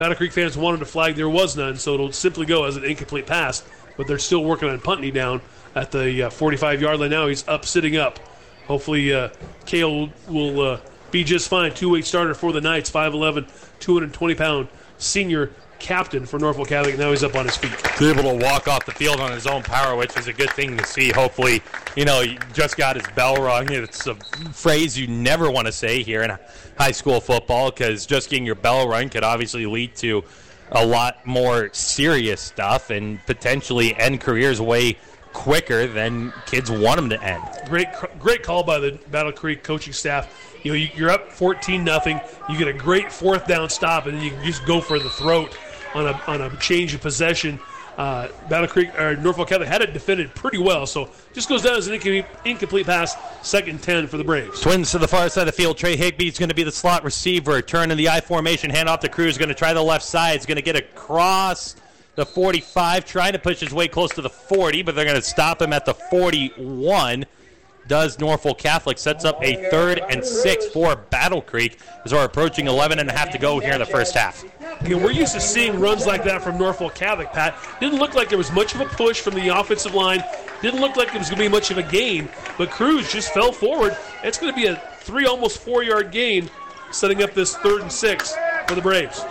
Battle Creek fans wanted a flag. There was none, so it'll simply go as an incomplete pass. But they're still working on punting down at the 45-yard line now. He's up, sitting up. Hopefully Kale will be just fine. Two-way starter for the Knights, 5'11", 220-pound senior captain for Norfolk Catholic. Now he's up on his feet. He's able to walk off the field on his own power, which is a good thing to see. Hopefully, he just got his bell rung. It's a phrase you never want to say here in high school football, because just getting your bell rung could obviously lead to a lot more serious stuff and potentially end careers way quicker than kids want them to end. Great call by the Battle Creek coaching staff. You're up 14-0. You get a great fourth down stop, and then you can just go for the throat on a change of possession. Battle Creek or Norfolk Catholic had it defended pretty well, so just goes down as an incomplete pass. 2nd and 10 for the Braves. Twins to the far side of the field. Trey Higbee's going to be the slot receiver. Turn in the I formation. Hand off to Cruz. Going to try the left side. He's going to get across the 45, trying to push his way close to the 40, but they're going to stop him at the 41. Does Norfolk Catholic. Sets up a 3rd and 6 for Battle Creek as we're approaching 11.5 to go here in the first half. We're used to seeing runs like that from Norfolk Catholic, Pat. Didn't look like there was much of a push from the offensive line. Didn't look like it was going to be much of a gain, but Cruz just fell forward. It's going to be a 3, almost 4-yard gain, setting up this 3rd and 6 for the Braves.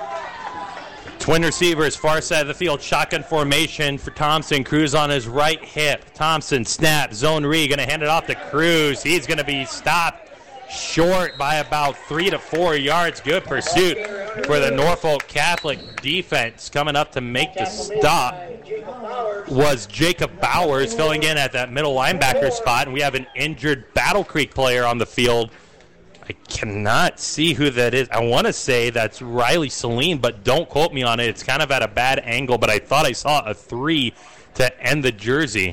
Twin receivers, far side of the field, shotgun formation for Thompson. Cruz on his right hip. Thompson, snap, zone read, going to hand it off to Cruz. He's going to be stopped short by about 3 to 4 yards. Good pursuit for the Norfolk Catholic defense. Coming up to make the stop was Jacob Bowers, filling in at that middle linebacker spot, and we have an injured Battle Creek player on the field. I cannot see who that is. I want to say that's Riley Saline, but don't quote me on it. It's kind of at a bad angle, but I thought I saw a 3 to end the jersey.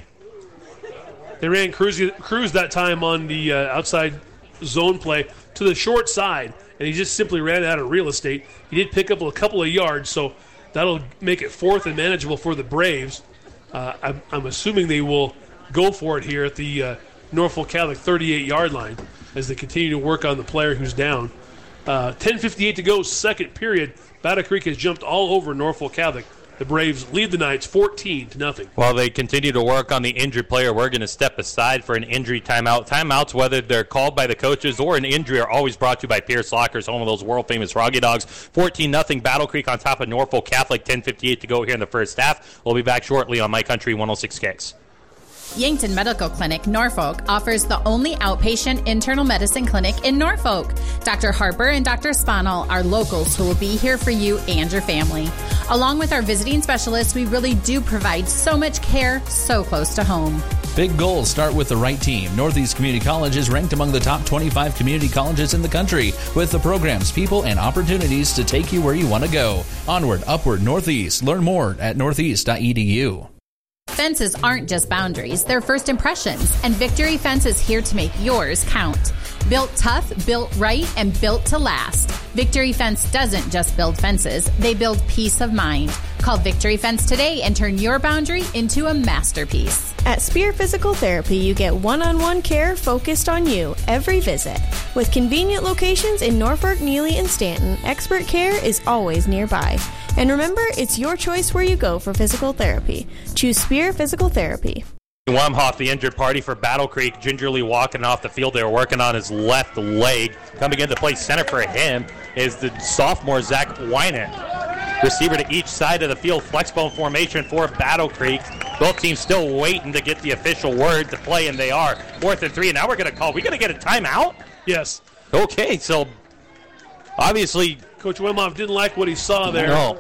They ran Cruz that time on the outside zone play to the short side, and he just simply ran out of real estate. He did pick up a couple of yards, so that'll make it 4th and manageable for the Braves. I'm assuming they will go for it here at the Norfolk Catholic 38-yard line as they continue to work on the player who's down. 10:58 to go, second period. Battle Creek has jumped all over Norfolk Catholic. The Braves lead the Knights 14-0. While they continue to work on the injured player, we're going to step aside for an injury timeout. Timeouts, whether they're called by the coaches or an injury, are always brought to you by Pierce Lockers, home of those world-famous Froggy Dogs. 14-0, Battle Creek on top of Norfolk Catholic. 10:58 to go here in the first half. We'll be back shortly on My Country 106 Kicks. Yankton Medical Clinic, Norfolk, offers the only outpatient internal medicine clinic in Norfolk. Dr. Harper and Dr. Spanel are locals who will be here for you and your family. Along with our visiting specialists, we really do provide so much care so close to home. Big goals start with the right team. Northeast Community College is ranked among the top 25 community colleges in the country, with the programs, people, and opportunities to take you where you want to go. Onward, upward, Northeast. Learn more at northeast.edu. Fences aren't just boundaries, they're first impressions, and Victory Fence is here to make yours count. Built tough, built right, and built to last. Victory Fence doesn't just build fences, they build peace of mind. Call Victory Fence today and turn your boundary into a masterpiece. At Spear Physical Therapy, you get one-on-one care focused on you every visit. With convenient locations in Norfolk, Neely, and Stanton, expert care is always nearby. And remember, it's your choice where you go for physical therapy. Choose Spear Physical Therapy. Wemhoff, the injured party for Battle Creek, gingerly walking off the field. They were working on his left leg. Coming in to play center for him is the sophomore Zach Wynant. Receiver to each side of the field, flexbone formation for Battle Creek. Both teams still waiting to get the official word to play, and they are. 4th and 3, and now we're going to call. We going to get a timeout? Yes. Okay, so obviously Coach Wemhoff didn't like what he saw there. No.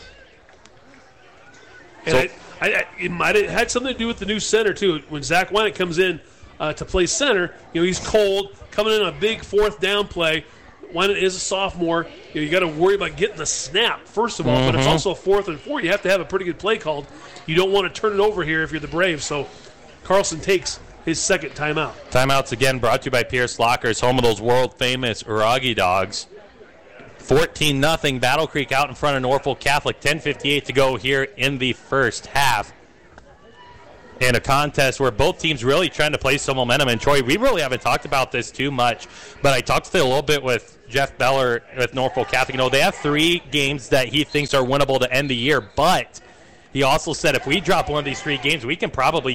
And it might have had something to do with the new center, too. When Zach Wynant comes in to play center, he's cold, coming in on a big 4th down play. Wynant is a sophomore. You got to worry about getting the snap, first of all, but it's also 4th and 4. You have to have a pretty good play called. You don't want to turn it over here if you're the Braves, so Carlson takes his second timeout. Timeouts again brought to you by Pierce Lockers, home of those world-famous Uragi Dogs. 14-0, Battle Creek out in front of Norfolk Catholic. 10:58 to go here in the first half. in a contest where both teams really trying to play some momentum. And Troy, we really haven't talked about this too much, but I talked a little bit with Jeff Beller with Norfolk Catholic. They have 3 games that he thinks are winnable to end the year, but he also said if we drop one of these 3 games, we can probably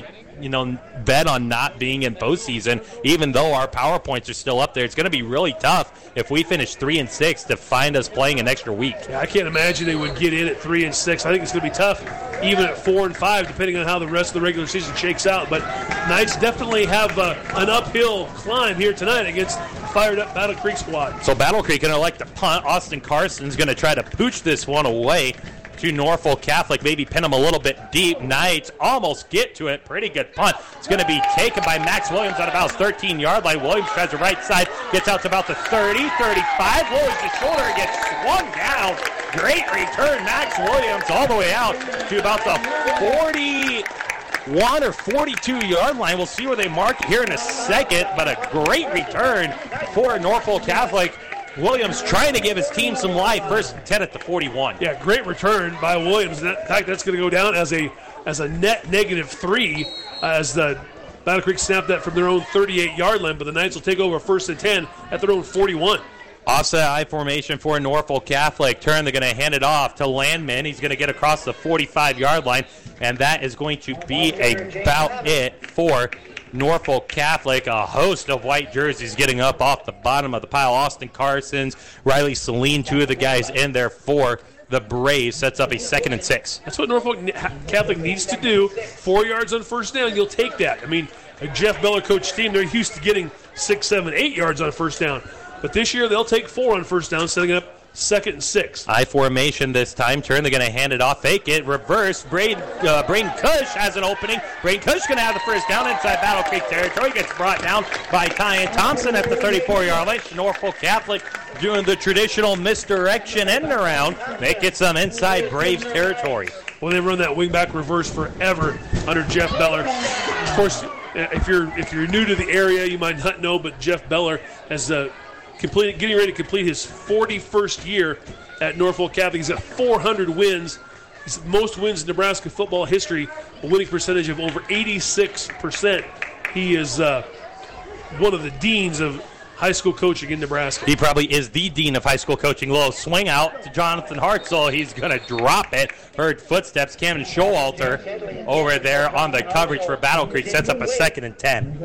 bet on not being in postseason, even though our power points are still up there. It's going to be really tough if we finish 3-6 to find us playing an extra week. Yeah, I can't imagine they would get in at 3-6. I think it's going to be tough, even at 4-5, depending on how the rest of the regular season shakes out. But Knights definitely have an uphill climb here tonight against fired up Battle Creek squad. So Battle Creek going to like to punt. Austin Carson's going to try to pooch this one away to Norfolk Catholic, maybe pin them a little bit deep. Knights almost get to it. Pretty good punt. It's going to be taken by Max Williams on about 13-yard line. Williams tries the right side, gets out to about the 30, 35. Williams' the shoulder gets swung down. Great return, Max Williams, all the way out to about the 41 or 42-yard line. We'll see where they mark it here in a second, but a great return for Norfolk Catholic. Williams trying to give his team some life. First and 10 at the 41. Yeah, great return by Williams. In fact, that's going to go down as a net -3 as the Battle Creek snapped that from their own 38-yard line, but the Knights will take over first and 10 at their own 41. Offset I formation for Norfolk Catholic. They're going to hand it off to Landman. He's going to get across the 45-yard line, and that is going to be about it for Norfolk Catholic. A host of white jerseys getting up off the bottom of the pile. Austin Carsons, Riley Celine, 2 of the guys in there for the Braves. Sets up a 2nd and 6. That's what Norfolk Catholic needs to do. 4 yards on first down, you'll take that. I mean, a Jeff Beller coached team, they're used to getting 6, 7, 8 yards on first down. But this year they'll take 4 on first down, setting up 2nd and 6. I formation this time. They're going to hand it off. Fake it. Reverse. Braden Cush has an opening. Braden Cush going to have the first down inside Battle Creek territory. Gets brought down by Kyan Thompson at the 34-yard line. Norfolk Catholic doing the traditional misdirection end around. They get some inside Braves territory. Well, they run that wingback reverse forever under Jeff Beller. Of course, if you're new to the area, you might not know, but Jeff Beller has getting ready to complete his 41st year at Norfolk Catholic. He's got 400 wins. He's the most wins in Nebraska football history, a winning percentage of over 86%. He is one of the deans of high school coaching in Nebraska. He probably is the dean of high school coaching. Low swing out to Jonathan Hartzell. He's going to drop it. Heard footsteps. Cameron Showalter over there on the coverage for Battle Creek. Sets up a 2nd and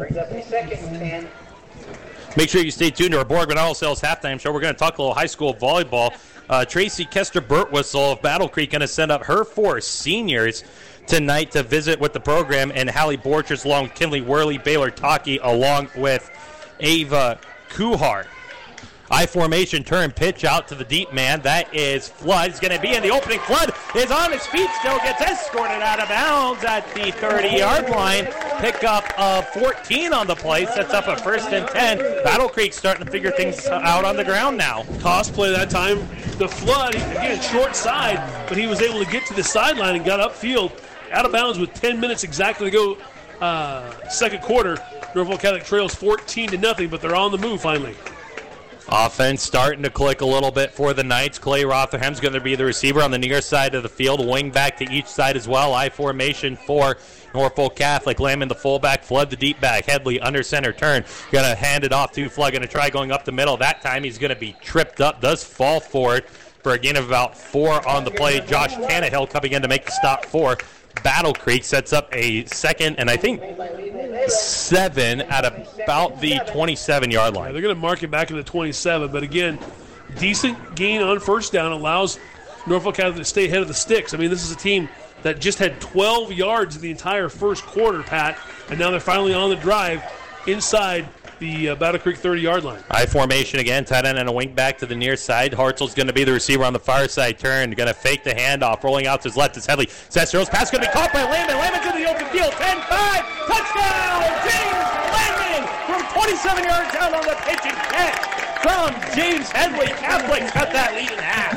10. Make sure you stay tuned to our Borgman Auto Sales halftime show. We're going to talk a little high school volleyball. Tracy Kester-Burtwhistle of Battle Creek going to send up her 4 seniors tonight to visit with the program, and Hallie Borchers along with Kinley Worley, Baylor Taki, along with Ava Kuhar. I formation, turn, pitch out to the deep man. That is Flood. He's going to be in the opening. Flood is on his feet, still gets escorted out of bounds at the 30-yard line. Pickup of 14 on the play, sets up a 1st and 10. Battle Creek starting to figure things out on the ground now. Cosplay that time. The Flood, again, short side, but he was able to get to the sideline and got upfield, out of bounds with 10 minutes exactly to go. Second quarter, Norfolk Catholic trails 14-0, but they're on the move finally. Offense starting to click a little bit for the Knights. Clay Rotherham's going to be the receiver on the near side of the field. Wing back to each side as well. I formation for Norfolk Catholic. Lamb in the fullback. Flood the deep back. Headley under center turn. Going to hand it off to Flood. Going to try going up the middle. That time he's going to be tripped up. Does fall forward for a gain of about 4 on the play. Josh Tannehill coming in to make the stop for Battle Creek. Sets up a 2nd and I think 7 at about the 27-yard line. Yeah, they're going to mark it back in the 27, but again, decent gain on first down allows Norfolk Catholic to stay ahead of the sticks. I mean, this is a team that just had 12 yards in the entire first quarter, Pat, and now they're finally on the drive inside the Battle Creek 30-yard line. I formation again, tight end and a wing back to the near side. Hartzell's going to be the receiver on the far side turn. Going to fake the handoff, rolling out to his left is Headley. Sessero's pass going to be caught by Landman. Landman's in the open field. 10-5, touchdown! James Landman from 27 yards out on the pitching catch from James Headley. Catholics cut that lead in half.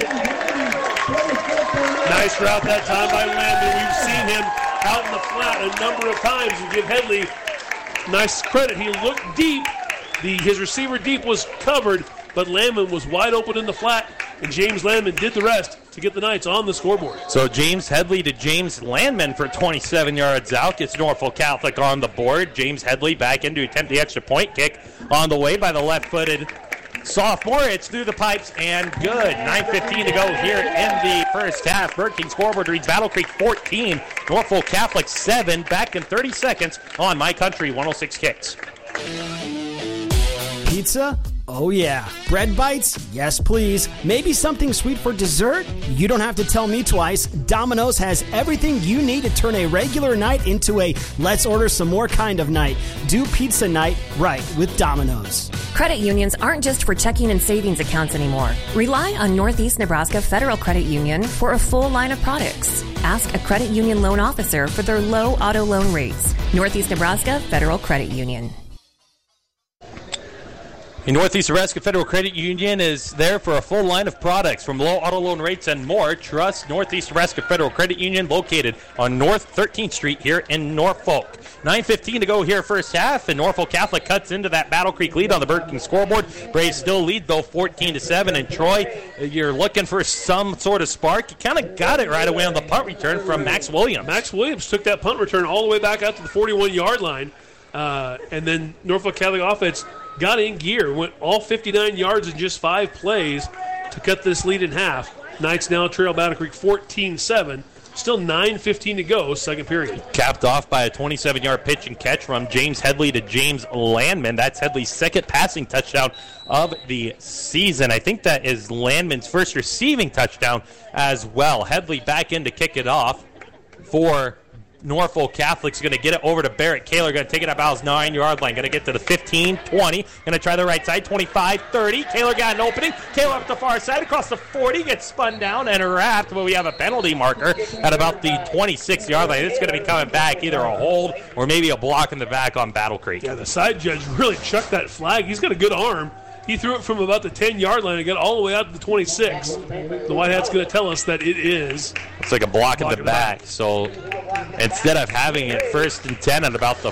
Nice route that time by Landman. We've seen him out in the flat a number of times and give Headley nice credit. He looked deep. His receiver deep was covered, but Landman was wide open in the flat, and James Landman did the rest. to get the Knights on the scoreboard. So James Headley to James Landman for 27 yards out. Gets Norfolk Catholic on the board. James Headley back in to attempt the extra point kick on the way by the left-footed sophomore. It's through the pipes and good. 9:15 to go here in the first half. Burger King scoreboard reads Battle Creek 14, Norfolk Catholic 7. Back in 30 seconds on My Country 106 Kicks. Pizza? Oh yeah. Bread bites? Yes please. Maybe something sweet for dessert? You don't have to tell me twice. Domino's has everything you need to turn a regular night into a let's order some more kind of night. Do pizza night right with Domino's. Credit unions aren't just for checking and savings accounts anymore. Rely on Northeast Nebraska Federal Credit Union for a full line of products. Ask a credit union loan officer for their low auto loan rates. Northeast Nebraska Federal Credit Union. Northeast Nebraska Federal Credit Union is there for a full line of products from low auto loan rates and more. Trust Northeast Nebraska Federal Credit Union, located on North 13th Street here in Norfolk. 9:15 to go here first half, and Norfolk Catholic cuts into that Battle Creek lead on the Burger King scoreboard. Braves still lead, though, 14-7. And Troy, you're looking for some sort of spark. You kind of got it right away on the punt return from Max Williams. Max Williams took that punt return all the way back out to the 41-yard line, and then Norfolk Catholic offense got in gear, went all 59 yards in just 5 plays to cut this lead in half. Knights now trail Battle Creek 14-7. Still 9:15 to go, second period. Capped off by a 27-yard pitch and catch from James Headley to James Landman. That's Headley's second passing touchdown of the season. I think that is Landman's first receiving touchdown as well. Headley back in to kick it off for Norfolk Catholic's going to get it over to Barrett Kaler. Going to take it up out his 9-yard line. Going to get to the 15, 20. Going to try the right side, 25, 30. Kaler got an opening. Kaler up the far side across the 40. Gets spun down and wrapped. But we have a penalty marker at about the 26-yard line. It's going to be coming back, either a hold or maybe a block in the back on Battle Creek. Yeah, the side judge really chucked that flag. He's got a good arm. He threw it from about the 10-yard line and got all the way out to the 26. The White Hat's going to tell us that it is. It's like a block in the back. So instead of having it 1st and 10 at about the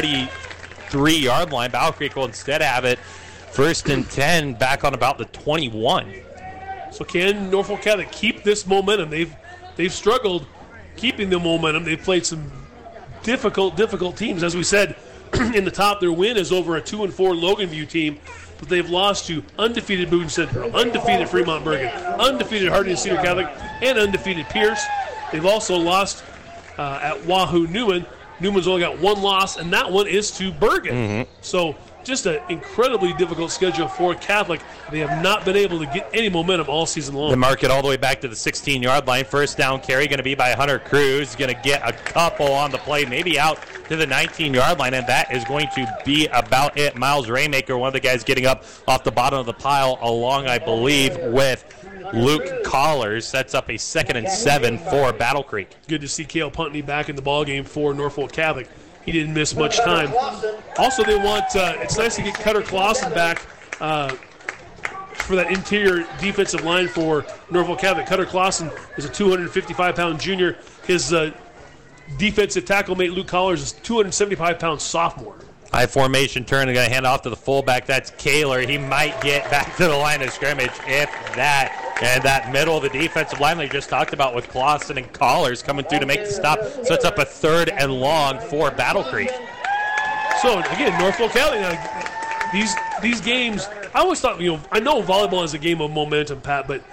43-yard line, Battle Creek will instead have it 1st and 10 back on about the 21. So can Norfolk Catholic keep this momentum? They've struggled keeping the momentum. They've played some difficult teams. As we said in the top, their win is over a 2-4 Loganview team. But they've lost to undefeated Boone Central, undefeated Fremont Bergan, undefeated Harding Cedar Catholic, and undefeated Pierce. They've also lost at Wahoo Newman. Newman's only got 1 loss, and that one is to Bergan. Mm-hmm. So just an incredibly difficult schedule for Catholic. They have not been able to get any momentum all season long. They mark it all the way back to the 16-yard line. First down carry going to be by Hunter Cruz. Going to get a couple on the play, maybe out to the 19-yard line, and that is going to be about it. Miles Raymaker, one of the guys getting up off the bottom of the pile, along, I believe, with Luke Collars. Sets up a 2nd and 7 for Battle Creek. Good to see Cale Puntney back in the ballgame for Norfolk Catholic. He didn't miss much time. Also, they want it's nice to get Cutter Clausen back for that interior defensive line for Norfolk Catholic. Cutter Clausen is a 255-pound junior. His defensive tackle mate, Luke Collars, is 275-pound sophomore. High formation turn. They're going to hand off to the fullback. That's Kaler. He might get back to the line of scrimmage, if that. And that middle of the defensive line they just talked about with Clausen and Collars coming through to make the stop. So it's up a 3rd and long for Battle Creek. So, again, Norfolk Catholic, these games, I always thought, I know volleyball is a game of momentum, Pat, but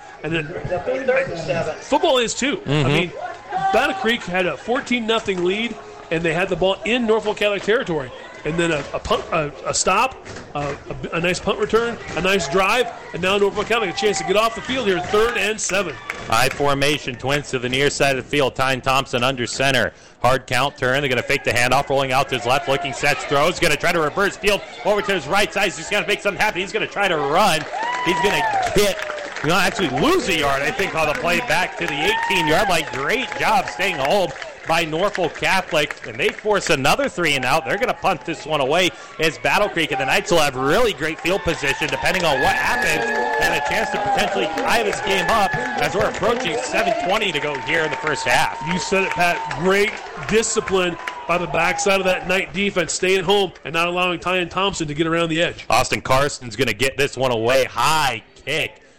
football is too. Mm-hmm. I mean, Battle Creek had a 14-0 lead, and they had the ball in Norfolk Catholic territory. And then a stop, a nice punt return, a nice drive, and now Norfolk Catholic a chance to get off the field here, 3rd and 7. High formation, Twins to the near side of the field. Tyne Thompson under center. Hard count turn. They're going to fake the handoff, rolling out to his left, looking, sets, throws. Going to try to reverse field over to his right side. He's going to make something happen. He's going to try to run. He's going to actually lose a yard, I think, on the play back to the 18-yard line. Great job staying hold by Norfolk Catholic, and they force another 3 and out. They're going to punt this one away as Battle Creek, and the Knights will have really great field position depending on what happens, and a chance to potentially tie this game up as we're approaching 7:20 to go here in the first half. You said it, Pat. Great discipline by the backside of that Knight defense, staying home and not allowing Tyne Thompson to get around the edge. Austin Carson's going to get this one away. High kick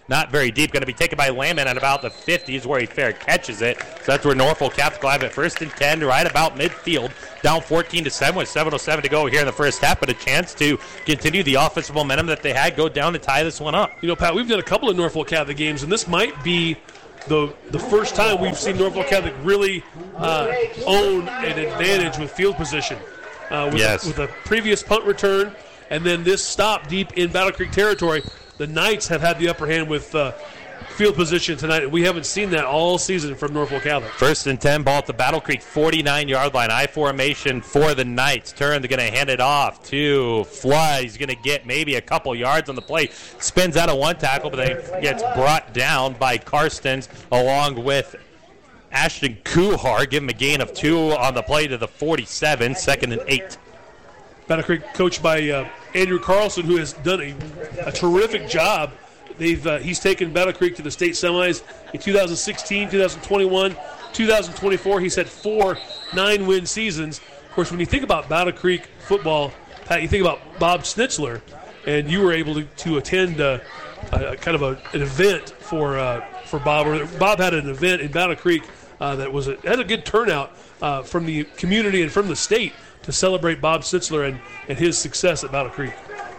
not very deep. Going to be taken by Landman at about the 50s where he fair catches it. So that's where Norfolk Catholic will have it 1st and 10 right about midfield. Down 14-7 with 7:07 to go here in the first half, but a chance to continue the offensive momentum that they had, go down to tie this one up. You know, Pat, we've done a couple of Norfolk Catholic games, and this might be the first time we've seen Norfolk Catholic really own an advantage with field position. With a previous punt return and then this stop deep in Battle Creek territory, the Knights have had the upper hand with field position tonight. We haven't seen that all season from Norfolk Catholic. 1st and 10, ball at the Battle Creek 49-yard line. I formation for the Knights. They're going to hand it off to Flood. He's going to get maybe a couple yards on the play. Spins out of one tackle, but then gets brought down by Karstens along with Ashton Kuhar. Give him a gain of 2 on the play to the 47, 2nd and 8. Battle Creek coached by Andrew Carlson, who has done a terrific job. He's taken Battle Creek to the state semis in 2016, 2021, 2024. He's had 4 9-win seasons. Of course, when you think about Battle Creek football, Pat, you think about Bob Schnitzler, and you were able to attend kind of an event for Bob. Bob had an event in Battle Creek that had a good turnout from the community and from the state to celebrate Bob Schnitzler and his success at Battle Creek.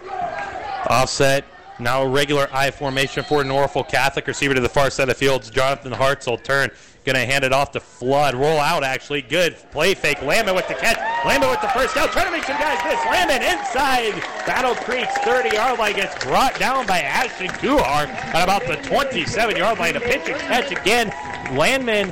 Offset. Now a regular I formation for Norfolk Catholic. Receiver to the far side of the field. Jonathan Hartzell turn. Going to hand it off to Flood. Roll out, actually. Good play fake. Landman with the catch. Landman with the first down. Trying to make some guys miss. Landman inside Battle Creek's 30-yard line. Gets brought down by Ashton Kuhar at about the 27-yard line. A pitch and catch again. Landman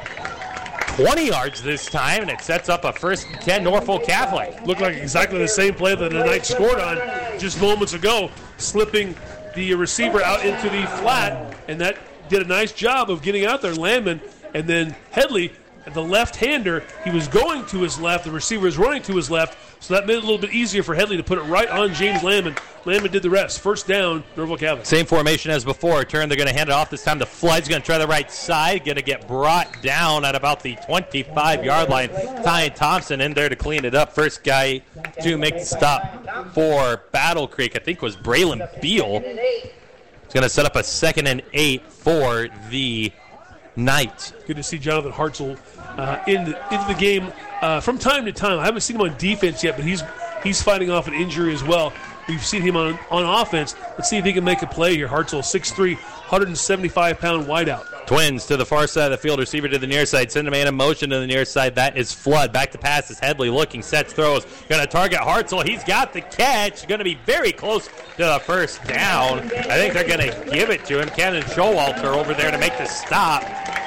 20 yards this time, and it sets up a 1st and 10 Norfolk Catholic. Looked like exactly the same play that the Knights scored on just moments ago, slipping the receiver out into the flat, and that did a nice job of getting out there. Landman, and then Headley, the left-hander, he was going to his left, the receiver is running to his left, so that made it a little bit easier for Headley to put it right on James Landman. Landman did the rest. 1st down, Norfolk Catholic. Same formation as before. Turn, they're going to hand it off this time to Flood. He's going to try the right side. Going to get brought down at about the 25-yard line. Ty Thompson in there to clean it up. First guy to make the stop for Battle Creek, I think, was Braylon Beal. He's going to set up a 2nd and 8 for the Knights. Good to see Jonathan Hartzell into the game from time to time. I haven't seen him on defense yet, but he's fighting off an injury as well. We've seen him on offense. Let's see if he can make a play here. Hartzell, 6'3", 175-pound wideout. Twins to the far side of the field. Receiver to the near side. Send a man in motion to the near side. That is Flood. Back to pass is Headley looking. Sets, throws. Going to target Hartzell. He's got the catch. Going to be very close to the 1st down. I think they're going to give it to him. Cannon Showalter over there to make the stop.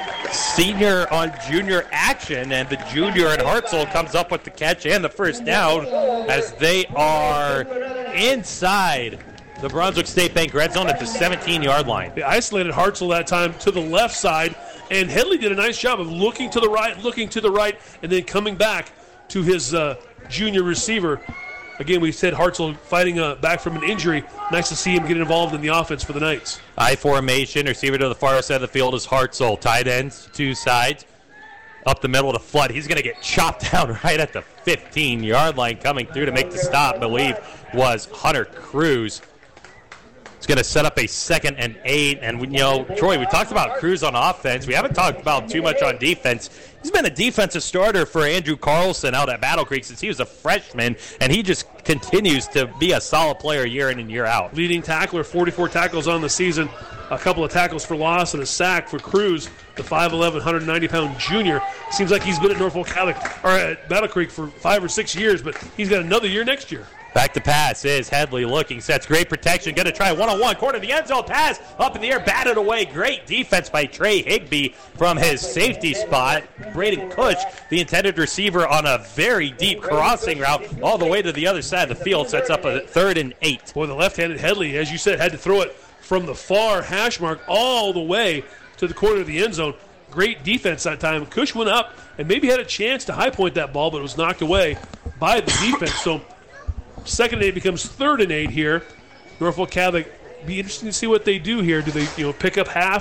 Senior on junior action, and the junior and Hartzell comes up with the catch and the 1st down as they are inside the Brunswick State Bank red zone at the 17-yard line. They isolated Hartzell that time to the left side, and Headley did a nice job of looking to the right, and then coming back to his junior receiver. Again, we said Hartzell fighting back from an injury. Nice to see him get involved in the offense for the Knights. I formation, receiver to the far side of the field is Hartzell. Tight ends, 2 sides. Up the middle to Flood. He's going to get chopped down right at the 15-yard line. Coming through to make the stop, I believe, was Hunter Cruz. It's going to set up a 2nd and 8. And, Troy, we talked about Cruz on offense. We haven't talked about too much on defense. He's been a defensive starter for Andrew Carlson out at Battle Creek since he was a freshman, and he just continues to be a solid player year in and year out. Leading tackler, 44 tackles on the season, a couple of tackles for loss and a sack for Cruz, the 5'11", 190-pound junior. Seems like he's been at Norfolk Catholic or at Battle Creek for 5 or 6 years, but he's got another year next year. Back to pass is Headley looking, sets great protection, going to try one-on-one, corner of the end zone, pass up in the air, batted away. Great defense by Trey Higbee from his safety spot. Braden Cush, the intended receiver, on a very deep crossing route all the way to the other side of the field, sets up a 3rd and 8. Boy, the left-handed Headley, as you said, had to throw it from the far hash mark all the way to the corner of the end zone. Great defense that time. Cush went up and maybe had a chance to high point that ball, but it was knocked away by the defense. So 2nd and 8 becomes 3rd and 8 here. Norfolk Catholic, be interesting to see what they do here. Do they pick up half and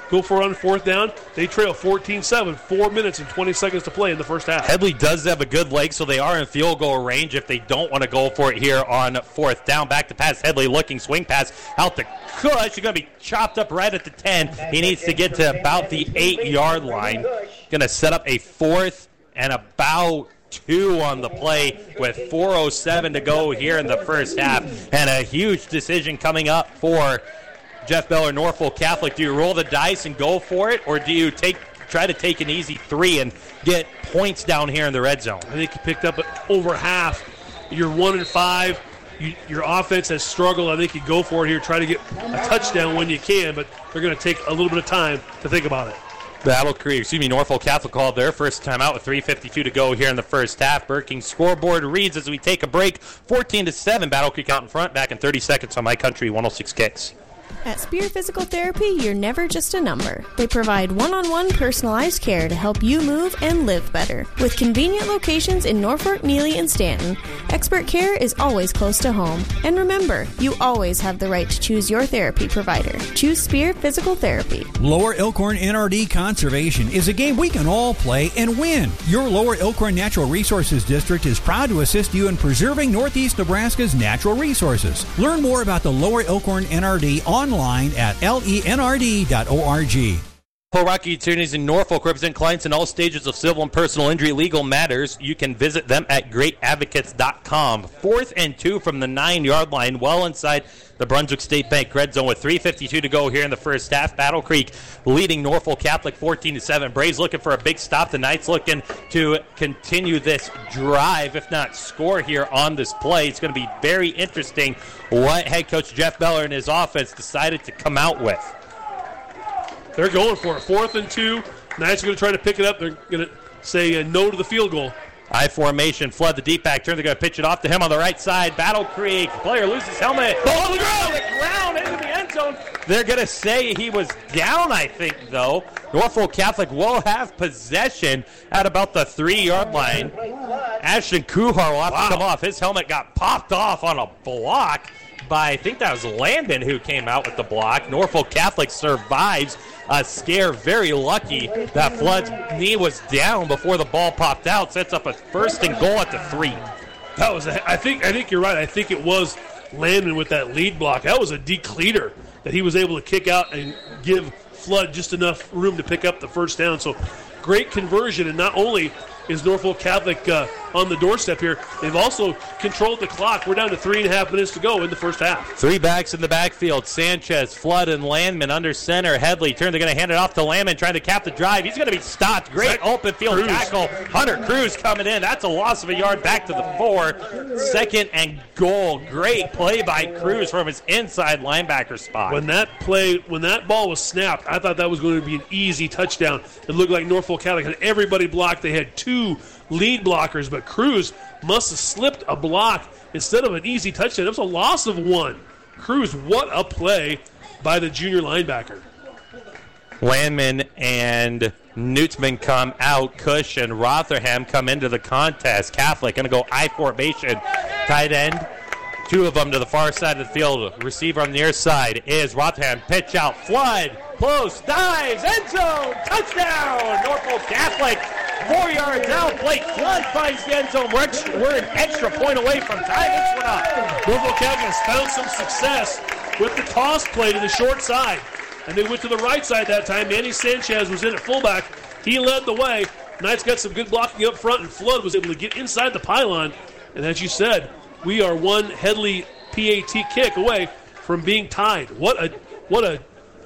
go for it on fourth down. They trail 14-7, 4 minutes and 20 seconds to play in the first half. Headley does have a good leg, so they are in field goal range if they don't want to go for it here on fourth down. Back to pass, Headley looking, swing pass out to Kush. He's going to be chopped up right at the 10. He needs to get to about the 8-yard line. Going to set up a 4th and about 2 on the play with 4:07 to go here in the first half. And a huge decision coming up for Jeff Beller, Norfolk Catholic. Do you roll the dice and go for it, or do you try to take an easy 3 and get points down here in the red zone? I think you picked up over half. You're 1-5. Your offense has struggled. I think you go for it here. Try to get a touchdown when you can, but they're going to take a little bit of time to think about it. Norfolk Catholic called their first time out with 3:52 to go here in the first half. Burking scoreboard reads as we take a break. 14-7, Battle Creek out in front. Back in 30 seconds on My Country 106 Kicks. At Spear Physical Therapy, you're never just a number. They provide one-on-one personalized care to help you move and live better. With convenient locations in Norfolk, Neely, and Stanton, expert care is always close to home. And remember, you always have the right to choose your therapy provider. Choose Spear Physical Therapy. Lower Elkhorn NRD Conservation is a game we can all play and win. Your Lower Elkhorn Natural Resources District is proud to assist you in preserving Northeast Nebraska's natural resources. Learn more about the Lower Elkhorn NRD online at lenrd.org. Rocky Attorneys in Norfolk represent clients in all stages of civil and personal injury legal matters. You can visit them at greatadvocates.com. 4th and 2 from the 9-yard line, well inside the Brunswick State Bank red zone with 3:52 to go here in the first half. Battle Creek leading Norfolk Catholic 14-7. Braves looking for a big stop. The Knights looking to continue this drive, if not score here on this play. It's going to be very interesting what head coach Jeff Beller and his offense decided to come out with. They're going for it. 4th and 2. Knights are going to try to pick it up. They're going to say no to the field goal. I formation, Flood the deep back turn. They're going to pitch it off to him on the right side. Battle Creek, player loses helmet. Ball on the ground into the end zone. They're going to say he was down, I think, though. Norfolk Catholic will have possession at about the 3-yard line. Ashton Kuhar will have to come off. His helmet got popped off on a block by, I think that was Landon who came out with the block. Norfolk Catholic survives a scare. Very lucky that Flood's knee was down before the ball popped out. Sets up a 1st and goal at the 3. That was I think you're right. I think it was Landon with that lead block. That was a decleater that he was able to kick out and give Flood just enough room to pick up the first down. So great conversion, and not only is Norfolk Catholic on the doorstep here, they've also controlled the clock. We're down to 3.5 minutes to go in the first half. 3 backs in the backfield. Sanchez, Flood, and Landman under center. Headley they're going to hand it off to Landman, trying to cap the drive. He's going to be stopped. Great open field tackle. Hunter Cruz coming in. That's a loss of a yard back to the 4. 2nd and goal. Great play by Cruz from his inside linebacker spot. When that ball was snapped, I thought that was going to be an easy touchdown. It looked like Norfolk Catholic had everybody blocked. They had 2 lead blockers, but Cruz must have slipped a block instead of an easy touchdown. It was a loss of 1. Cruz, what a play by the junior linebacker. Landman and Newtsman come out. Cush and Rotherham come into the contest. Catholic going to go I formation. Tight end. 2 of them to the far side of the field. Receiver on the near side is Rotherham. Pitch out. Flood. Close. Dives. End zone. Touchdown. Norfolk Catholic. 4 yards out. Blake Flood finds the end zone. We're an extra point away from tying this one up. Norfolk Catholic has found some success with the toss play to the short side. And they went to the right side that time. Manny Sanchez was in at fullback. He led the way. Knights got some good blocking up front, and Flood was able to get inside the pylon. And as you said, we are one Headley PAT kick away from being tied. What a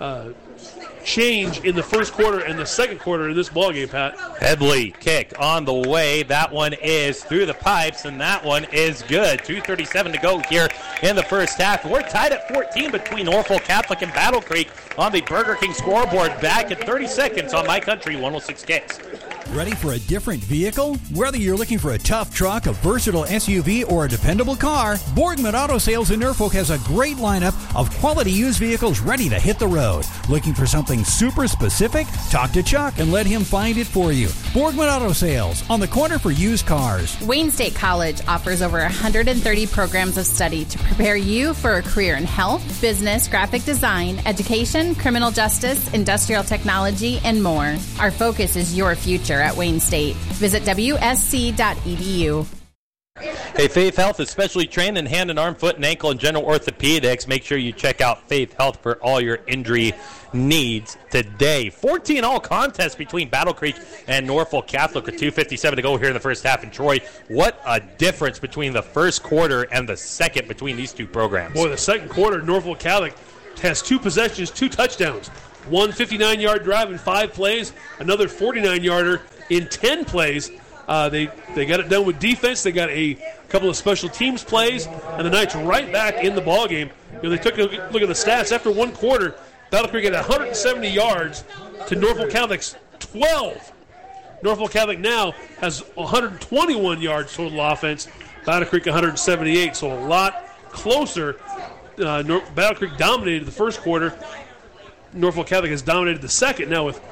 change in the first quarter and the second quarter in this ballgame, Pat. Headley kick on the way. That one is through the pipes, and that one is good. 2:37 to go here in the first half. We're tied at 14 between Norfolk Catholic and Battle Creek on the Burger King scoreboard. Back at 30 seconds on My Country 106 Kicks. Ready for a different vehicle? Whether you're looking for a tough truck, a versatile SUV, or a dependable car, Borgman Auto Sales in Norfolk has a great lineup of quality used vehicles ready to hit the road. Looking for something super specific? Talk to Chuck and let him find it for you. Borgman Auto Sales, on the corner for used cars. Wayne State College offers over 130 programs of study to prepare you for a career in health, business, graphic design, education, criminal justice, industrial technology, and more. Our focus is your future at Wayne State. Visit WSC.edu. Hey, Faith Health is specially trained in hand and arm, foot and ankle, and general orthopedics. Make sure you check out Faith Health for all your injury needs today. 14-all contest between Battle Creek and Norfolk Catholic with 2:57 to go here in the first half in Troy. What a difference between the first quarter and the second between these two programs. Boy, the second quarter, Norfolk Catholic has 2 possessions, 2 touchdowns. One 59-yard drive in 5 plays, another 49-yarder in 10 plays. They got it done with defense. They got a couple of special teams plays, and the Knights right back in the ballgame. They took a look at the stats. After one quarter, Battle Creek had 170 yards to Norfolk Catholic's 12. Norfolk Catholic now has 121 yards total offense. Battle Creek 178, so a lot closer. Battle Creek dominated the first quarter. Norfolk Catholic has dominated the second. Now with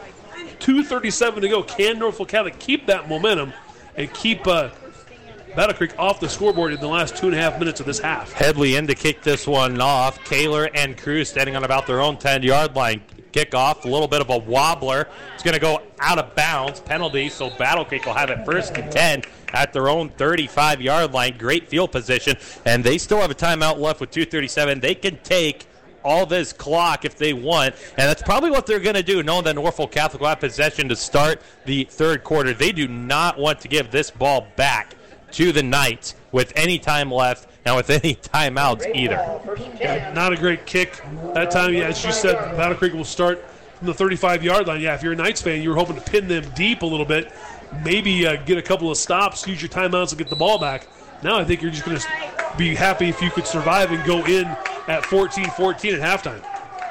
2:37 to go, can Norfolk Catholic keep that momentum and keep Battle Creek off the scoreboard in the last 2.5 minutes of this half? Headley in to kick this one off. Kaler and Cruz standing on about their own 10-yard line. Kickoff, a little bit of a wobbler. It's going to go out of bounds. Penalty, so Battle Creek will have it 1st and 10 at their own 35-yard line. Great field position, and they still have a timeout left with 2:37. They can take all this clock if they want, and that's probably what they're going to do, knowing that Norfolk Catholic will have possession to start the third quarter. They do not want to give this ball back to the Knights with any time left and with any timeouts either. Yeah, not a great kick that time. Yeah, as you said, Battle Creek will start from the 35-yard line. Yeah, if you're a Knights fan, you were hoping to pin them deep a little bit, maybe get a couple of stops, use your timeouts and get the ball back. Now I think you're just going to be happy if you could survive and go in at 14-14 at halftime.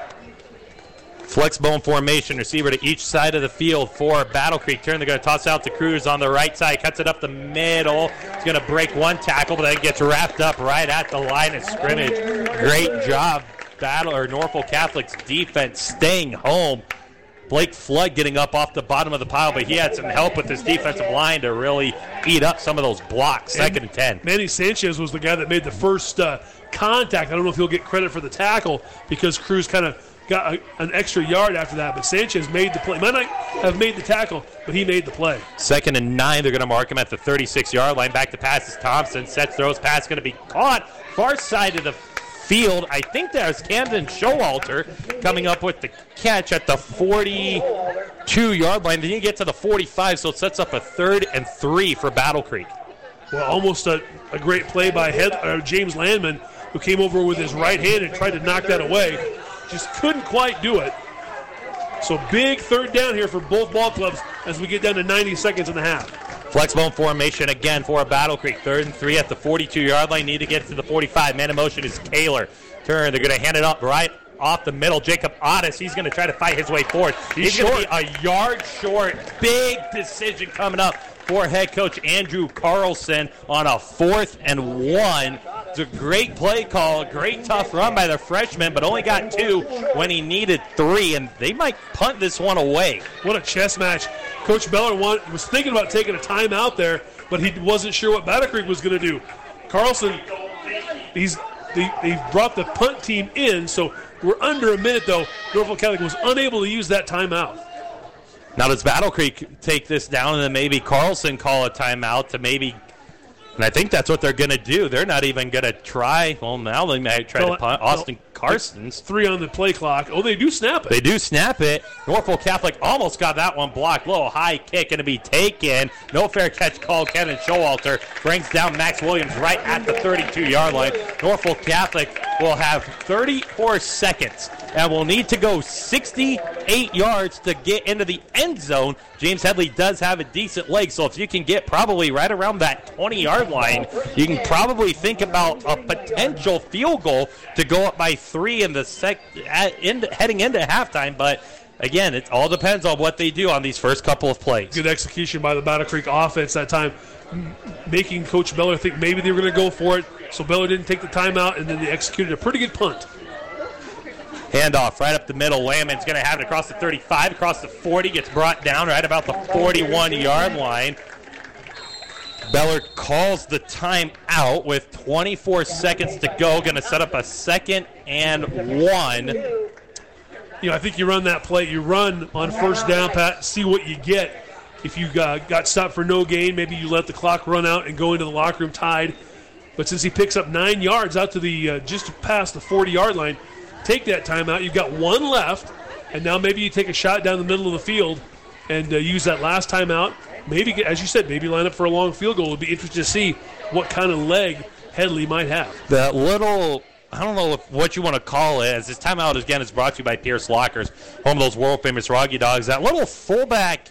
Flexbone formation, receiver to each side of the field for Battle Creek. They're going to toss out to Cruz on the right side, cuts it up the middle. He's going to break one tackle, but then gets wrapped up right at the line of scrimmage. Great job, Norfolk Catholic's defense staying home. Blake Flood getting up off the bottom of the pile, but he had some help with his defensive line to really eat up some of those blocks. 2nd and 10. Manny Sanchez was the guy that made the first contact. I don't know if he'll get credit for the tackle because Cruz kind of got an extra yard after that, but Sanchez made the play. Might not have made the tackle, but he made the play. 2nd and 9. They're going to mark him at the 36-yard line. Back to pass is Thompson. Sets, throws, pass going to be caught. Far side of the field. I think there's Camden Showalter coming up with the catch at the 42-yard line. Then you get to the 45, so it sets up a 3rd and 3 for Battle Creek. Well, almost a great play by James Landman, who came over with his right hand and tried to knock that away. Just couldn't quite do it. So big 3rd down here for both ball clubs as we get down to 90 seconds in the half. Flexbone formation again for Battle Creek. 3rd and 3 at the 42-yard line. Need to get to the 45. Man in motion is Kaler. Turn. They're going to hand it up right off the middle. Jacob Otis, he's going to try to fight his way forward. He's going to be a yard short. Big decision coming up for head coach Andrew Carlson on a 4th and 1. It's a great play call, a great tough run by the freshman, but only got 2 when he needed 3, and they might punt this one away. What a chess match. Coach Beller was thinking about taking a timeout there, but he wasn't sure what Battle Creek was going to do. Carlson, they brought the punt team in, so we're under a minute, though. Norfolk Catholic was unable to use that timeout. Now does Battle Creek take this down and then maybe Carlson call a timeout to maybe, and I think that's what they're going to do. They're not even going to try. Well, now they might try to punt. Austin Carson's 3 on the play clock. Oh, they do snap it. They do snap it. Norfolk Catholic almost got that one blocked. Little high kick going to be taken. No fair catch called. Kevin Showalter brings down Max Williams right at the 32-yard line. Norfolk Catholic will have 34 seconds and will need to go 68 yards to get into the end zone. James Headley does have a decent leg, so if you can get probably right around that 20-yard line, you can probably think about a potential field goal to go up by 3 in the heading into halftime. But again, it all depends on what they do on these first couple of plays. Good execution by the Battle Creek offense that time, making Coach Beller think maybe they were going to go for it. So Beller didn't take the timeout, and then they executed a pretty good punt. Handoff right up the middle. Landman's going to have it across the 35, across the 40, gets brought down right about the 41-yard line. Beller calls the timeout with 24 seconds to go. Going to set up a 2nd and 1. I think you run that play. You run on first down, Pat, see what you get. If you got stopped for no gain, maybe you let the clock run out and go into the locker room tied. But since he picks up 9 yards out to the just past the 40-yard line, take that timeout. You've got 1 left, and now maybe you take a shot down the middle of the field and use that last timeout. Maybe, as you said, maybe line up for a long field goal. It would be interesting to see what kind of leg Headley might have. That little, I don't know what you want to call it, as this timeout, again, is brought to you by Pierce Lockers, home of those world-famous Roggy Dogs. That little fullback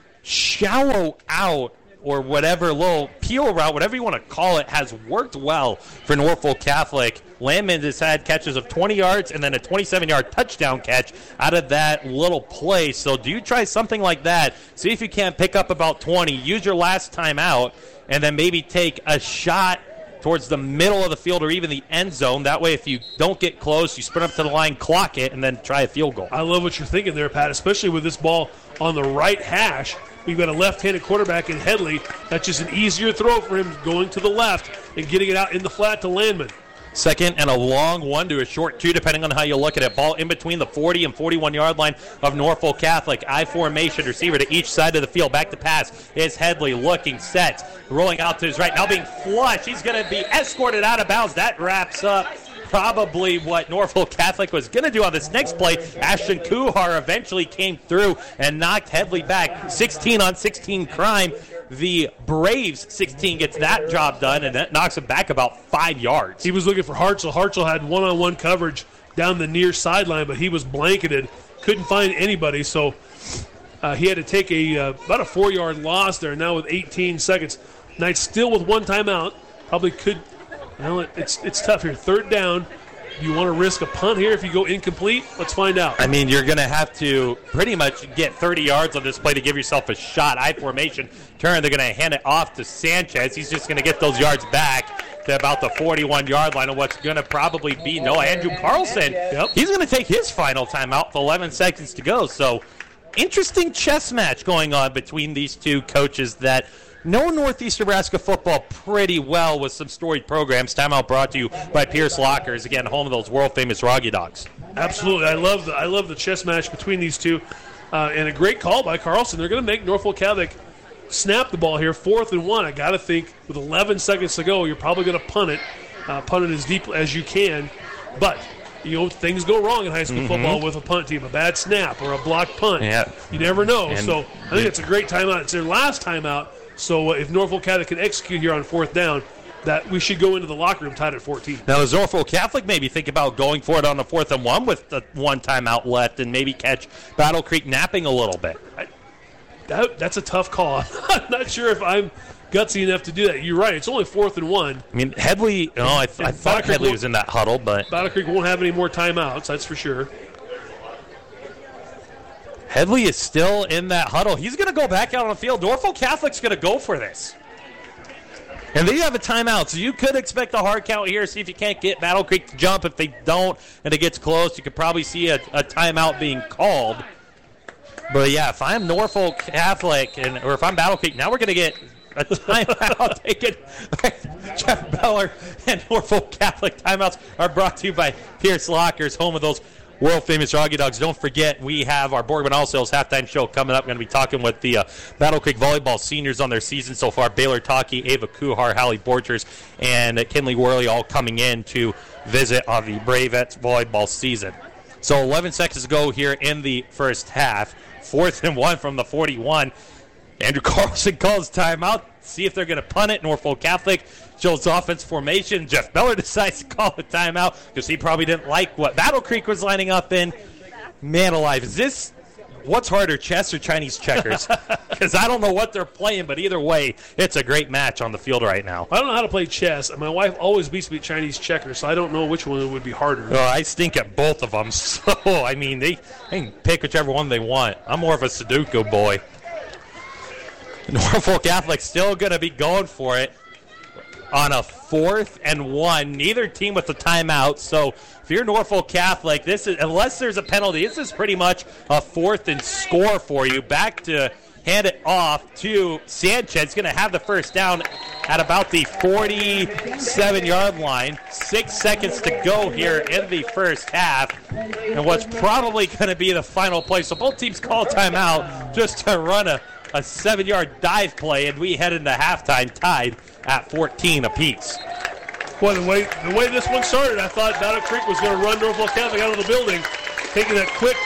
shallow out or whatever, little peel route, whatever you want to call it, has worked well for Norfolk Catholic. Landman has had catches of 20 yards and then a 27-yard touchdown catch out of that little play. So do you try something like that? See if you can't pick up about 20. Use your last time out and then maybe take a shot towards the middle of the field or even the end zone. That way, if you don't get close, you sprint up to the line, clock it, and then try a field goal. I love what you're thinking there, Pat, especially with this ball on the right hash. We've got a left-handed quarterback in Headley. That's just an easier throw for him going to the left and getting it out in the flat to Landman. 2nd and a long 1 to a short 2, depending on how you look at it. Ball in between the 40 and 41-yard line of Norfolk Catholic. I formation, receiver to each side of the field. Back to pass is Headley looking set. Rolling out to his right. Now being flushed. He's going to be escorted out of bounds. That wraps up probably what Norfolk Catholic was going to do on this next play. Ashton Kuhar eventually came through and knocked Headley back. 16-on-16 crime. The Braves 16 gets that job done, and that knocks him back about 5 yards. He was looking for Hartzell. Hartzell had one-on-one coverage down the near sideline, but he was blanketed. Couldn't find anybody, so he had to take about a 4-yard loss there. Now with 18 seconds. Knights still with 1 timeout. Probably could. Well, it's tough here. 3rd down. Do you want to risk a punt here if you go incomplete? Let's find out. I mean, you're going to have to pretty much get 30 yards on this play to give yourself a shot. I formation turn. They're going to hand it off to Sanchez. He's just going to get those yards back to about the 41-yard line of what's going to probably be Andrew Carlson. Yep. He's going to take his final timeout with 11 seconds to go. So, interesting chess match going on between these two coaches that know Northeast Nebraska football pretty well with some storied programs. Timeout brought to you by Pierce Lockers, again, home of those world-famous Roggy Dogs. Absolutely. I love the chess match between these two. And a great call by Carlson. They're going to make Norfolk Catholic snap the ball here, 4th and 1. I got to think with 11 seconds to go, you're probably going to punt it as deep as you can. But, things go wrong in high school football with a punt team, a bad snap or a blocked punt. Yeah. You never know. So I think it's a great timeout. It's their last timeout. So if Norfolk Catholic can execute here on 4th down, that we should go into the locker room tied at 14. Now, does Norfolk Catholic maybe think about going for it on the 4th and 1 with the 1 timeout left and maybe catch Battle Creek napping a little bit? That's a tough call. I'm not sure if I'm gutsy enough to do that. You're right. It's only 4th and 1. I mean, Headley, I thought Headley was in that huddle, but Battle Creek won't have any more timeouts, that's for sure. Headley is still in that huddle. He's going to go back out on the field. Norfolk Catholic's going to go for this. And they have a timeout, so you could expect a hard count here. See if you can't get Battle Creek to jump. If they don't and it gets close, you could probably see a timeout being called. But, yeah, if I'm Norfolk Catholic or if I'm Battle Creek, now we're going to get a timeout taken. Jeff Beller and Norfolk Catholic timeouts are brought to you by Pierce Lockers, home of those world-famous Roggy Dogs. Don't forget, we have our Borgman All Sales halftime show coming up. We're going to be talking with the Battle Creek volleyball seniors on their season so far. Baylor Taki, Ava Kuhar, Hallie Borchers, and Kinley Worley all coming in to visit on the Bravettes volleyball season. So 11 seconds to go here in the first half. 4th and 1 from the 41. Andrew Carlson calls timeout. See if they're going to punt it. Norfolk Catholic shows offense formation. Jeff Beller decides to call a timeout because he probably didn't like what Battle Creek was lining up in. Man alive, is this what's harder, chess or Chinese checkers? Because I don't know what they're playing, but either way, it's a great match on the field right now. I don't know how to play chess. My wife always beats me at Chinese checkers, so I don't know which one would be harder. Well, I stink at both of them, so, I mean, they can pick whichever one they want. I'm more of a Sudoku boy. Norfolk Catholic still going to be going for it. on a 4th and 1. Neither team with a timeout. So if you're Norfolk Catholic, this is, unless there's a penalty, this is pretty much a 4th and score for you. Back to hand it off to Sanchez. Going to have the first down at about the 47-yard line. 6 seconds to go here in the first half. And what's probably going to be the final play. So both teams call timeout just to run a 7-yard dive play, and we head into halftime tied at 14 apiece. Well, the way this one started, I thought Battle Creek was going to run Norfolk Catholic out of the building, taking that quick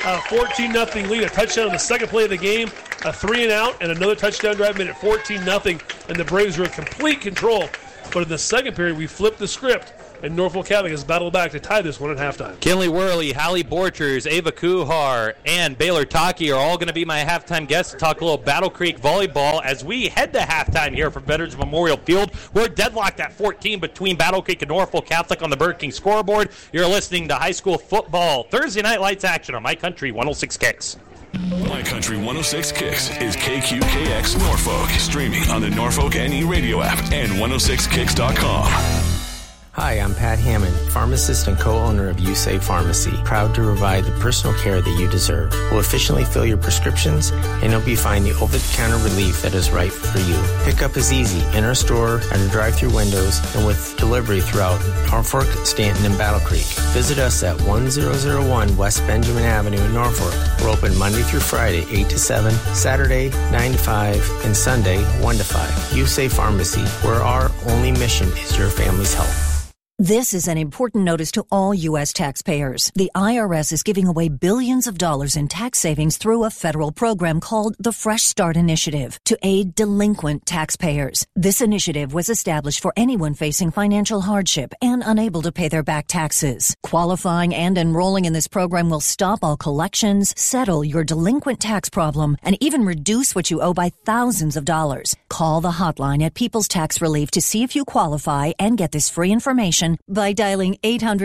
14-0 lead, a touchdown on the second play of the game, a 3-and-out, and another touchdown drive made it 14-0, and the Braves were in complete control. But in the second period, we flipped the script, and Norfolk Catholic has battled back to tie this one at halftime. Kinley Worley, Hallie Borchers, Ava Kuhar, and Baylor Taki are all going to be my halftime guests to talk a little Battle Creek volleyball as we head to halftime here from Veterans Memorial Field. We're deadlocked at 14 between Battle Creek and Norfolk Catholic on the Burger King scoreboard. You're listening to high school football Thursday night lights action on My Country 106 Kicks. My Country 106 Kicks is KQKX Norfolk, streaming on the Norfolk NE radio app and 106kicks.com. Hi, I'm Pat Hammond, pharmacist and co-owner of USAVE Pharmacy, proud to provide the personal care that you deserve. We'll efficiently fill your prescriptions and help you find the over-the-counter relief that is right for you. Pickup is easy in our store, at our drive-thru windows, and with delivery throughout Norfolk, Stanton, and Battle Creek. Visit us at 1001 West Benjamin Avenue in Norfolk. We're open Monday through Friday, 8 to 7, Saturday, 9 to 5, and Sunday, 1 to 5. USAVE Pharmacy, where our only mission is your family's health. This is an important notice to all U.S. taxpayers. The IRS is giving away billions of dollars in tax savings through a federal program called the Fresh Start Initiative to aid delinquent taxpayers. This initiative was established for anyone facing financial hardship and unable to pay their back taxes. Qualifying and enrolling in this program will stop all collections, settle your delinquent tax problem, and even reduce what you owe by thousands of dollars. Call the hotline at People's Tax Relief to see if you qualify and get this free information by dialing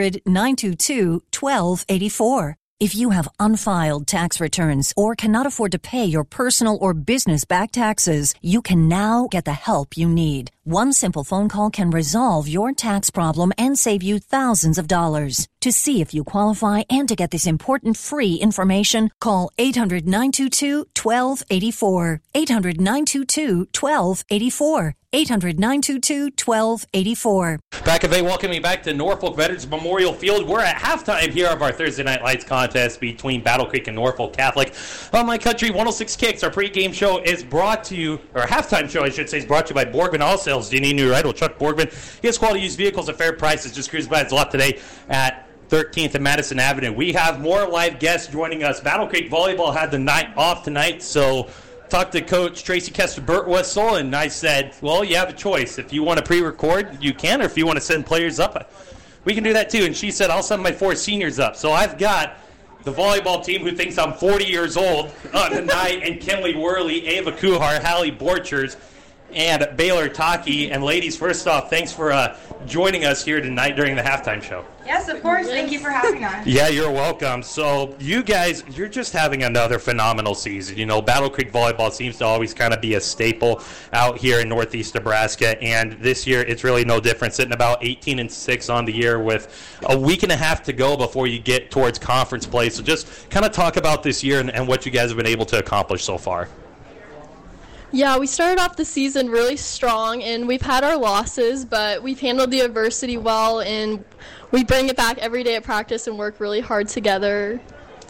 800-922-1284. If you have unfiled tax returns or cannot afford to pay your personal or business back taxes, you can now get the help you need. One simple phone call can resolve your tax problem and save you thousands of dollars. To see if you qualify and to get this important free information, call 800-922-1284. 800-922-1284. 800-922-1284. Back of welcome me back to Norfolk Veterans Memorial Field. We're at halftime here of our Thursday Night Lights contest between Battle Creek and Norfolk Catholic. On My Country 106 Kicks, our pregame show is brought to you, or halftime show I should say, is brought to you by Borgman All Sales. Do you need a new ride? Well, Chuck Borgman. He has quality used vehicles at fair prices. Just cruise by his lot today at 13th and Madison Avenue. We have more live guests joining us. Battle Creek Volleyball had the night off tonight, so talked to Coach Tracy Kester-Birtwistle, and I said, well, you have a choice. If you want to pre-record, you can, or if you want to send players up, we can do that too. And she said, I'll send my 4 seniors up. So I've got the volleyball team who thinks I'm 40 years old on the night, and Kinley Worley, Ava Kuhar, Hallie Borchers, and Baylor Taki. And ladies, first off, thanks for joining us here tonight during the halftime show. Yes, of course. Thank you for having us. Yeah, you're welcome. So you guys, you're just having another phenomenal season. You know, Battle Creek Volleyball seems to always kind of be a staple out here in Northeast Nebraska, and this year it's really no different, sitting about 18-6 on the year with a week and a half to go before you get towards conference play. So just kind of talk about this year and what you guys have been able to accomplish so far. Yeah, we started off the season really strong, and we've had our losses, but we've handled the adversity well, and we bring it back every day at practice and work really hard together.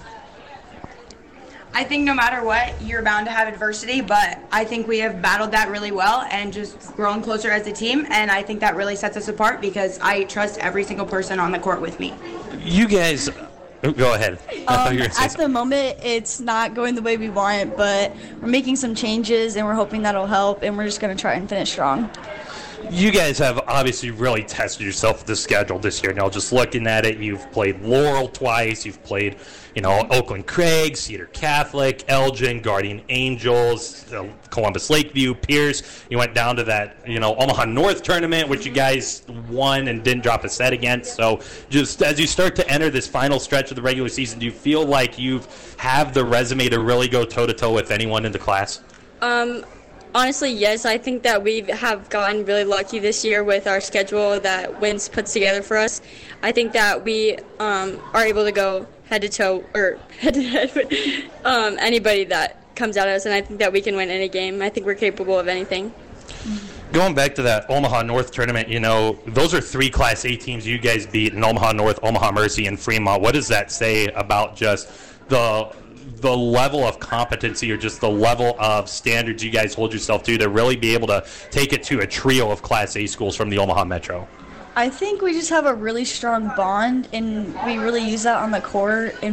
I think no matter what, you're bound to have adversity, but I think we have battled that really well and just grown closer as a team, and I think that really sets us apart because I trust every single person on the court with me. You guys... Go ahead. At the moment, it's not going the way we want, but we're making some changes, and we're hoping that'll help, and we're just going to try and finish strong. You guys have obviously really tested yourself with the schedule this year. Now, just looking at it, you've played Laurel twice. You've played, Oakland Craig, Cedar Catholic, Elgin, Guardian Angels, Columbus Lakeview, Pierce. You went down to that, Omaha North tournament, which you guys won and didn't drop a set against. So just as you start to enter this final stretch of the regular season, do you feel like you have the resume to really go toe-to-toe with anyone in the class? Honestly, yes. I think that we have gotten really lucky this year with our schedule that WINS puts together for us. I think that we are able to go head-to-toe or head-to-head with anybody that comes at us, and I think that we can win any game. I think we're capable of anything. Going back to that Omaha North tournament, those are 3 Class A teams you guys beat in Omaha North, Omaha Mercy, and Fremont. What does that say about just the level of competency or just the level of standards you guys hold yourself to really be able to take it to a trio of Class A schools from the Omaha Metro? I think we just have a really strong bond, and we really use that on the court, and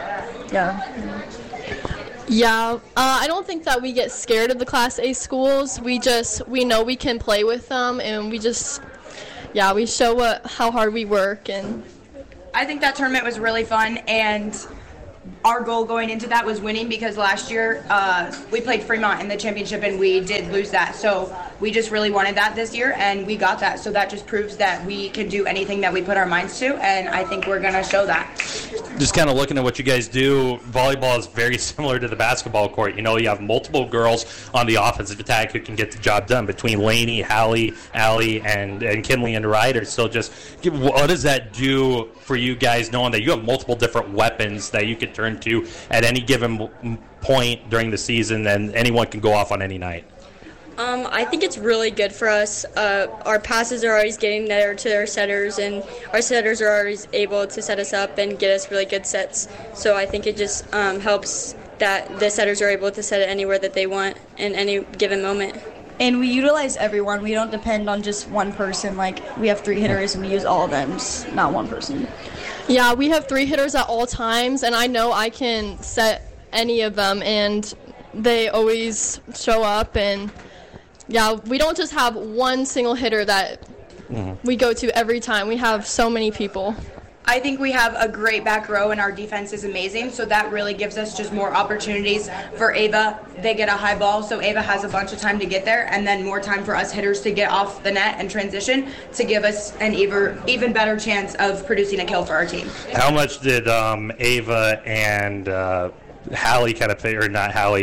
Yeah, I don't think that we get scared of the Class A schools. We know we can play with them, and we show how hard we work. And I think that tournament was really fun, and our goal going into that was winning, because last year we played Fremont in the championship and we did lose that. So we just really wanted that this year, and we got that. So that just proves that we can do anything that we put our minds to, and I think we're going to show that. Just kind of looking at what you guys do, volleyball is very similar to the basketball court. You have multiple girls on the offensive attack who can get the job done between Lainey, Hallie, Allie, and Kinley and Ryder. So just what does that do for you guys, knowing that you have multiple different weapons that you could turn to at any given point during the season, and anyone can go off on any night? I think it's really good for us. Our passes are always getting there to our setters, and our setters are always able to set us up and get us really good sets. So I think it just helps that the setters are able to set it anywhere that they want in any given moment. And we utilize everyone. We don't depend on just one person. Like, we have 3 hitters, and we use all of them, just not one person. Yeah, we have 3 hitters at all times, and I know I can set any of them, and they always show up. And yeah, we don't just have one single hitter that we go to every time. We have so many people. I think we have a great back row, and our defense is amazing, so that really gives us just more opportunities for Ava. They get a high ball, so Ava has a bunch of time to get there, and then more time for us hitters to get off the net and transition to give us an even better chance of producing a kill for our team. How much did Ava and Hallie kind of pay, or not Hallie,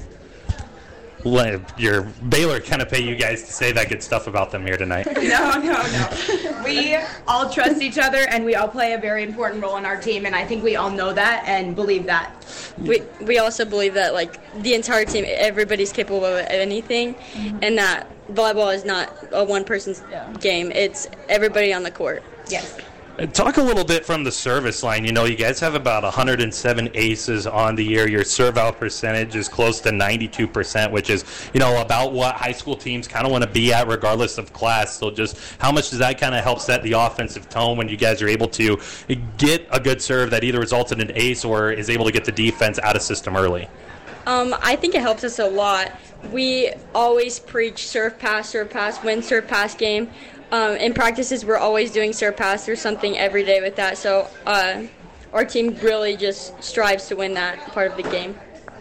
your Baylor kind of pay you guys to say that good stuff about them here tonight? No. We all trust each other, and we all play a very important role in our team, and I think we all know that and believe that. We also believe that, the entire team, everybody's capable of anything, and that volleyball is not a one-person's game. It's everybody on the court. Yes. Talk a little bit from the service line. You guys have about 107 aces on the year. Your serve-out percentage is close to 92%, which is, about what high school teams kind of want to be at regardless of class. So just how much does that kind of help set the offensive tone when you guys are able to get a good serve that either results in an ace or is able to get the defense out of system early? I think it helps us a lot. We always preach serve, pass, win, serve, pass game. In practices, we're always doing serve pass or something every day with that. So our team really just strives to win that part of the game.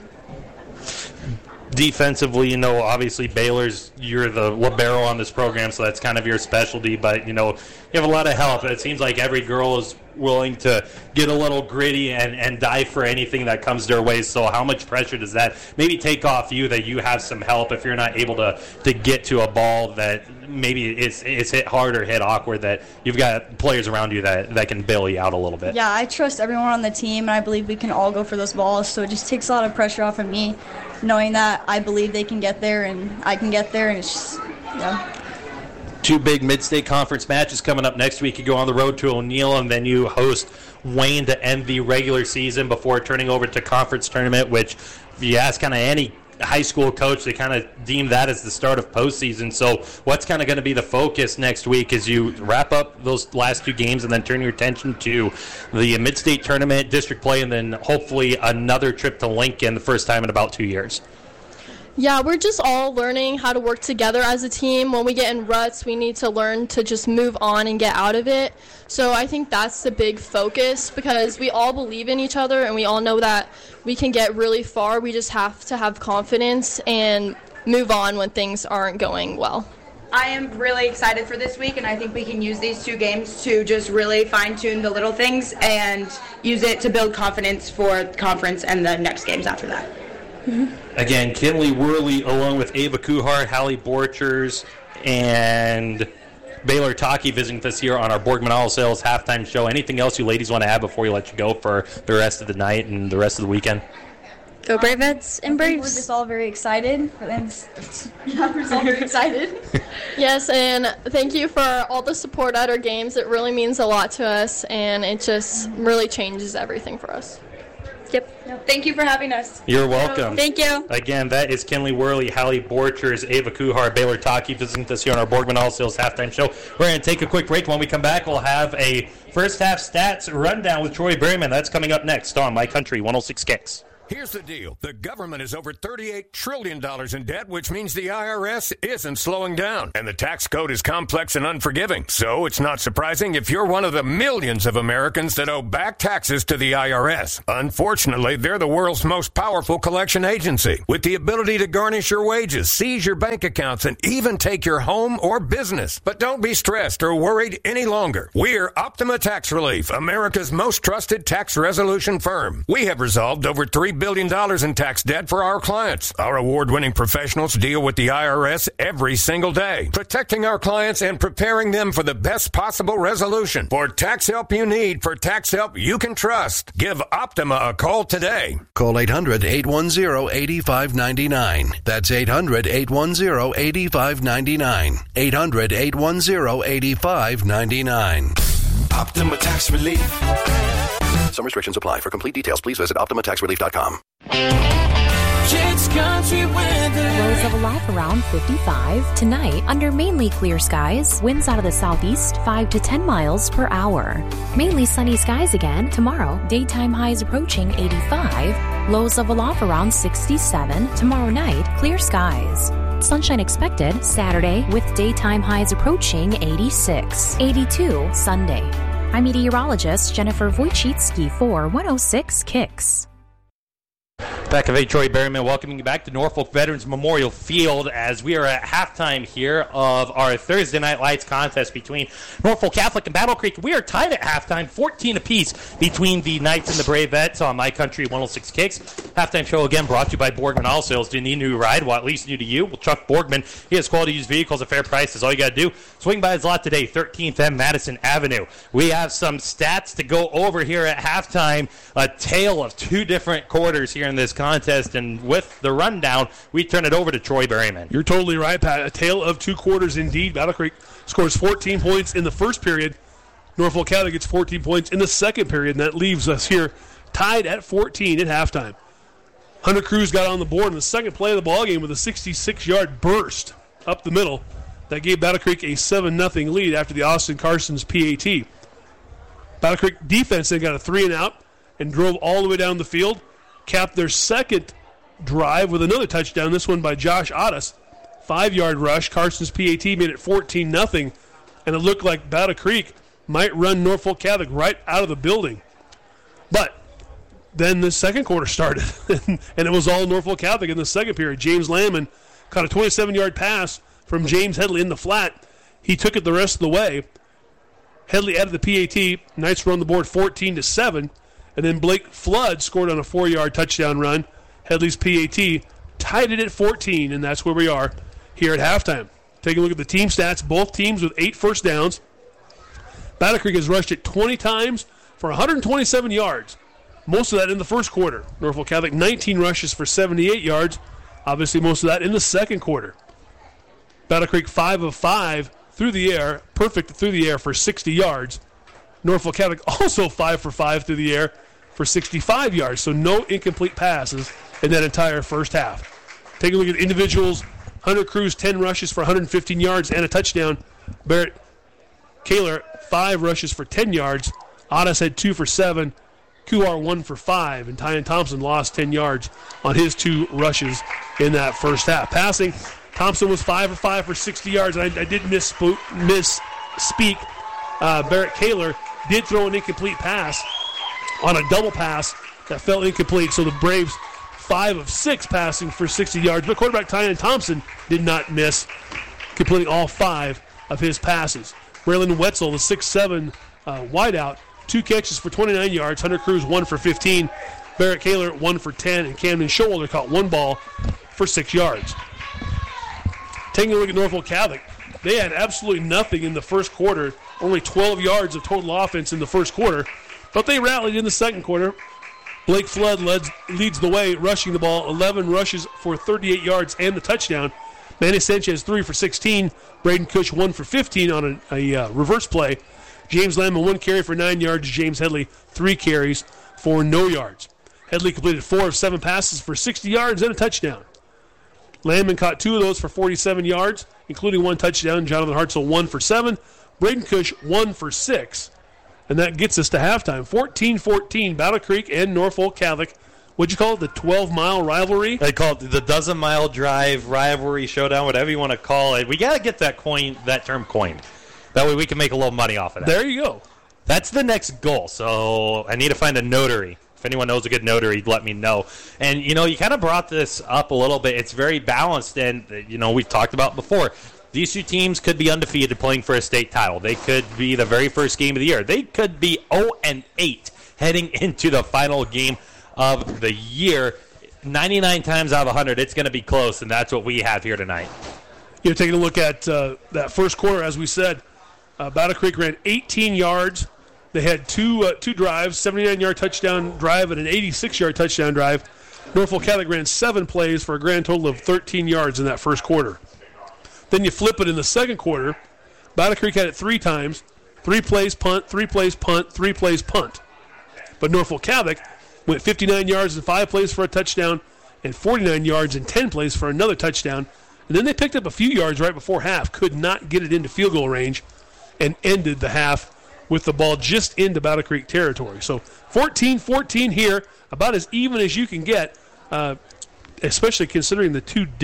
Defensively, obviously you're the libero on this program, so that's kind of your specialty. But, you have a lot of help. It seems like every girl is willing to get a little gritty and die for anything that comes their way. So how much pressure does that maybe take off you that you have some help if you're not able to get to a ball that maybe it's hit hard or hit awkward, that you've got players around you that can bail you out a little bit? Yeah, I trust everyone on the team, and I believe we can all go for those balls. So it just takes a lot of pressure off of me, knowing that I believe they can get there and I can get there, and it's just, 2 big mid-state conference matches coming up next week. You go on the road to O'Neill, and then you host Wayne to end the regular season before turning over to conference tournament, which if you ask kind of any high school coach, they kind of deem that as the start of postseason. So what's kind of going to be the focus next week as you wrap up those last 2 games and then turn your attention to the mid-state tournament, district play, and then hopefully another trip to Lincoln the first time in about 2 years? Yeah, we're just all learning how to work together as a team. When we get in ruts, we need to learn to just move on and get out of it. So I think that's the big focus, because we all believe in each other and we all know that we can get really far. We just have to have confidence and move on when things aren't going well. I am really excited for this week, and I think we can use these 2 games to just really fine-tune the little things and use it to build confidence for the conference and the next games after that. Again, Kinley Worley, along with Ava Kuhar, Hallie Borchers, and Baylor Taki visiting us here on our Borgman Auto Sales halftime show. Anything else you ladies want to add before we let you go for the rest of the night and the rest of the weekend? Go Braveheads and Braves. We're just all very excited. We're all very excited. Yes, and thank you for all the support at our games. It really means a lot to us, and it just really changes everything for us. Yep. Thank you for having us. You're welcome. Thank you. Again, that is Kinley Worley, Hallie Borchers, Ava Kuhar, Baylor Taki visiting us here on our Borgman All Sales halftime show. We're going to take a quick break. When we come back, we'll have a first half stats rundown with Troy Berryman. That's coming up next on My Country 106 Kicks. Here's the deal. The government is over $38 trillion in debt, which means the IRS isn't slowing down. And the tax code is complex and unforgiving. So it's not surprising if you're one of the millions of Americans that owe back taxes to the IRS. Unfortunately, they're the world's most powerful collection agency, with the ability to garnish your wages, seize your bank accounts, and even take your home or business. But don't be stressed or worried any longer. We're Optima Tax Relief, America's most trusted tax resolution firm. We have resolved over $3 billion in tax debt for our clients. Our award-winning professionals deal with the IRS every single day, protecting our clients and preparing them for the best possible resolution. For tax help you need, for tax help you can trust, give Optima a call today. Call 800-810-8599. That's 800-810-8599. 800-810-8599. Optima Tax Relief. Some restrictions apply. For complete details, please visit OptimaTaxRelief.com. Kicks Country weather. Lows of a live around 55. Tonight, under mainly clear skies, winds out of the southeast 5 to 10 miles per hour. Mainly sunny skies again. Tomorrow, daytime highs approaching 85. Lows of a low around 67. Tomorrow night, clear skies. Sunshine expected Saturday with daytime highs approaching 86. 82 Sunday. I'm meteorologist Jennifer Wojcicki for 106 Kicks. Back of Troy Berryman, welcoming you back to Norfolk Veterans Memorial Field as we are at halftime here of our Thursday Night Lights contest between Norfolk Catholic and Battle Creek. We are tied at halftime, 14 apiece between the Knights and the Bravettes on My Country 106 Kicks. Halftime show again brought to you by Borgman All Sales. Do you need a new ride? Well, at least new to you. Well, Chuck Borgman, he has quality used vehicles at fair prices. All you got to do, swing by his lot today, 13th and Madison Avenue. We have some stats to go over here at halftime. A tale of two different quarters here in this contest, and with the rundown, we turn it over to Troy Berryman. You're totally right, Pat. A tale of two quarters indeed. Battle Creek scores 14 points in the first period. Norfolk Catholic gets 14 points in the second period, and that leaves us here tied at 14 at halftime. Hunter Cruz got on the board in the second play of the ballgame with a 66-yard burst up the middle that gave Battle Creek a 7-0 lead after the Austin Carson's PAT. Battle Creek defense then got a 3-and-out and drove all the way down the field, capped their second drive with another touchdown, this one by Josh Otis. 5-yard rush. Carson's PAT made it 14-0, and it looked like Battle Creek might run Norfolk Catholic right out of the building. But then the second quarter started, and it was all Norfolk Catholic in the second period. James Landman caught a 27-yard pass from James Headley in the flat. He took it the rest of the way. Headley added the PAT. Knights were on the board 14-7. And then Blake Flood scored on a 4-yard touchdown run. Headley's PAT tied it at 14, and that's where we are here at halftime. Taking a look at the team stats, both teams with 8 first downs. Battle Creek has rushed it 20 times for 127 yards. Most of that in the first quarter. Norfolk Catholic, 19 rushes for 78 yards. Obviously, most of that in the second quarter. Battle Creek, 5 of 5 through the air, perfect through the air for 60 yards. Norfolk Catholic also 5 for 5 through the air for 65 yards. So no incomplete passes in that entire first half. Take a look at individuals. Hunter Cruz, 10 rushes for 115 yards and a touchdown. Barrett Kaler, 5 rushes for 10 yards. Otis had 2 for 7. Kuhar 1 for 5. And Tyan Thompson lost 10 yards on his 2 rushes in that first half. Passing, Thompson was 5 for 5 for 60 yards. And I did misspeak. Barrett Kaler did throw an incomplete pass on a double pass that fell incomplete. So the Braves 5 of 6 passing for 60 yards. But quarterback Tyan Thompson did not miss, completing all 5 of his passes. Braylon Wetzel, the 6'7 wideout, 2 catches for 29 yards. Hunter Cruz 1 for 15. Barrett Kaler 1 for 10, and Camden Showalter caught one ball for 6 yards. Taking a look at Norfolk Catholic, they had absolutely nothing in the first quarter, only 12 yards of total offense in the first quarter, but they rallied in the second quarter. Blake Flood leads the way, rushing the ball, 11 rushes for 38 yards and the touchdown. Manny Sanchez 3 for 16, Braden Cush 1 for 15 on a reverse play. James Landman 1 carry for 9 yards, James Headley 3 carries for no yards. Headley completed 4 of 7 passes for 60 yards and a touchdown. Landman caught 2 of those for 47 yards, including 1 touchdown. Jonathan Hartzell 1 for 7. Braden Cush 1 for 6. And that gets us to halftime. 14-14, Battle Creek and Norfolk Catholic. What'd you call it, the 12-mile rivalry? They call it the dozen-mile drive rivalry showdown, whatever you want to call it. We got to get that term coined. That way we can make a little money off of that. There you go. That's the next goal. So I need to find a notary. If anyone knows a good notary, let me know. And, you kind of brought this up a little bit. It's very balanced, and, we've talked about before. These two teams could be undefeated playing for a state title. They could be the very first game of the year. They could be 0-8 heading into the final game of the year. 99 times out of 100, it's going to be close, and that's what we have here tonight. Taking a look at that first quarter, as we said, Battle Creek ran 18 yards. They had two drives, 79-yard touchdown drive and an 86-yard touchdown drive. Norfolk Catholic ran 7 plays for a grand total of 13 yards in that first quarter. Then you flip it in the second quarter. Battle Creek had it 3 times, 3 plays punt, 3 plays punt, 3 plays punt. But Norfolk Catholic went 59 yards and 5 plays for a touchdown and 49 yards and 10 plays for another touchdown. And then they picked up a few yards right before half, could not get it into field goal range, and ended the half with the ball just into Battle Creek territory. So 14-14 here, about as even as you can get, especially considering the 2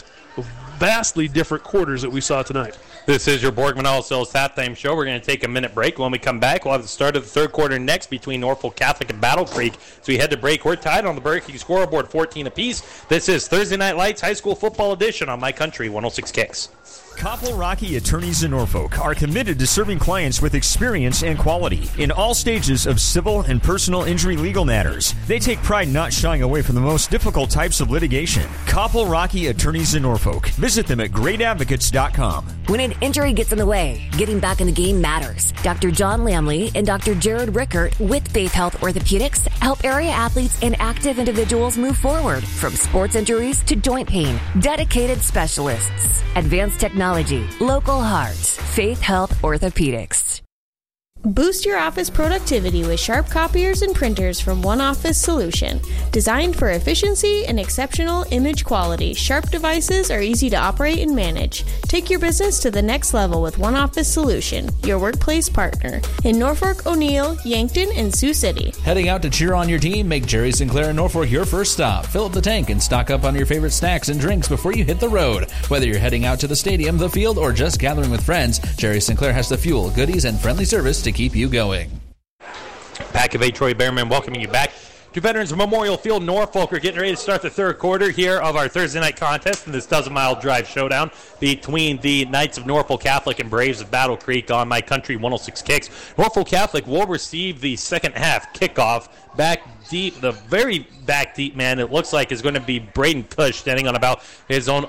vastly different quarters that we saw tonight. This is your Borgman Auto Sales halftime show. We're going to take a minute break. When we come back, we'll have the start of the third quarter next between Norfolk Catholic and Battle Creek. So we head to break. We're tied on the Burger King scoreboard, 14 apiece. This is Thursday Night Lights High School Football Edition on My Country 106 Kicks. Koppel Rocky Attorneys in Norfolk are committed to serving clients with experience and quality in all stages of civil and personal injury legal matters. They take pride not shying away from the most difficult types of litigation. Koppel Rocky Attorneys in Norfolk. Visit them at greatadvocates.com. When an injury gets in the way, getting back in the game matters. Dr. John Lamley and Dr. Jared Rickert with Faith Health Orthopedics help area athletes and active individuals move forward from sports injuries to joint pain. Dedicated specialists. Advanced technology. Local hearts. Faith Health Orthopedics. Boost your office productivity with sharp copiers and printers from One Office Solution. Designed for efficiency and exceptional image quality, Sharp devices are easy to operate and manage. Take your business to the next level with One Office Solution, your workplace partner. In Norfolk, O'Neill, Yankton, and Sioux City. Heading out to cheer on your team? Make Jerry Sinclair in Norfolk your first stop. Fill up the tank and stock up on your favorite snacks and drinks before you hit the road. Whether you're heading out to the stadium, the field, or just gathering with friends, Jerry Sinclair has the fuel, goodies, and friendly service to keep you going. Pack of 8 Troy Bearman welcoming you back to Veterans Memorial Field. Norfolk are getting ready to start the third quarter here of our Thursday night contest in this dozen-mile drive showdown between the Knights of Norfolk Catholic and Braves of Battle Creek on My Country 106 Kicks. Norfolk Catholic will receive the second half kickoff back deep, the very back deep man. It looks like is going to be Braden Cush standing on about his own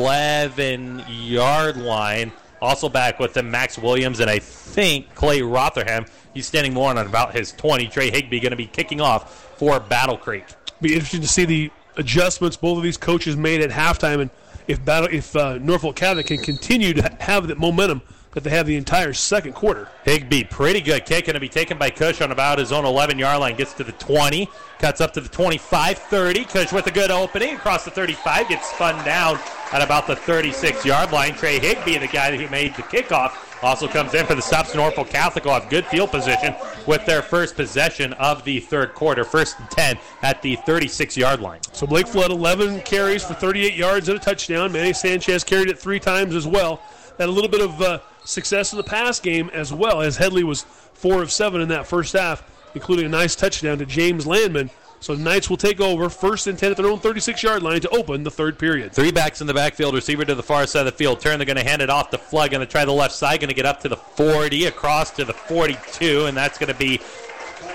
11-yard line. Also back with them, Max Williams and I think Clay Rotherham. He's standing more on about his 20. Trey Higby going to be kicking off for Battle Creek. Be interesting to see the adjustments both of these coaches made at halftime, and if Norfolk Catholic can continue to have that momentum that they have the entire second quarter. Higby, pretty good kick, going to be taken by Cush on about his own 11-yard line. Gets to the 20, cuts up to the 25, 30. Cush with a good opening across the 35, gets spun down at about the 36-yard line. Trey Higby, the guy who made the kickoff, also comes in for the stops. Norfolk Catholic will have good field position with their first possession of the third quarter. 1st and 10 at the 36-yard line. So Blake Flood, 11 carries for 38 yards and a touchdown. Manny Sanchez carried it 3 times as well. Had a little bit of success in the pass game as well, as Headley was 4 of 7 in that first half, including a nice touchdown to James Landman. So the Knights will take over 1st and 10 at their own 36-yard line to open the third period. 3 backs in the backfield, receiver to the far side of the field. Turn, they're going to hand it off to Flood. Going to try the left side, going to get up to the 40, across to the 42, and that's going to be